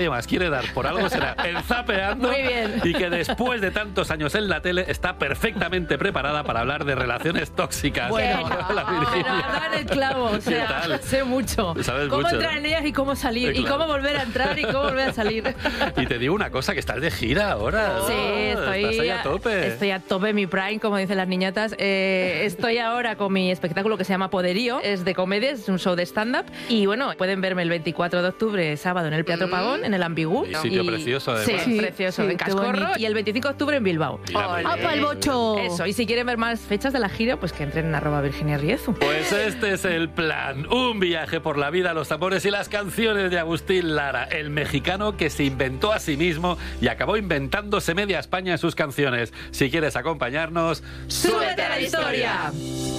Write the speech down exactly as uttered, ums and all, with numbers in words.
que más quiere dar por algo será el zapeando. Muy bien. Y que después de tantos años en la tele está perfectamente preparada para hablar de relaciones tóxicas. Bueno, Hola, pero Virginia. dar el clavo, o ¿Qué sea, tal? sé mucho. Sabes cómo mucho, entrar ¿no? en ellas y cómo salir, Sí, y claro. cómo volver a entrar y cómo volver a salir. Y te digo una cosa, que estás de gira ahora. Sí, ¿no? estoy Estás ahí a tope. Estoy a tope, mi prime, como dicen las niñatas. Eh, estoy ahora con mi espectáculo que se llama Poderío. Es de comedia, es un show de stand-up. Y bueno, pueden verme el veinticuatro de octubre, sábado, en el Teatro Pavón, en el Ambigú. Y sitio precioso, además. Sí, Sí, precioso, sí, en qué Cascorro. bonito. Y el veinticinco de octubre en Bilbao. Mira, muy bien. ¡Apa el bocho! Eso, y si quieren ver más fechas de la gira, pues que entren en arroba Virginia Riezu. Pues este es el plan. Un viaje por la vida, los amores y las canciones de Agustín Lara, el mexicano que se inventó a sí mismo y acabó inventándose media España en sus canciones. Si quieres acompañarnos, ¡Súbete a la historia!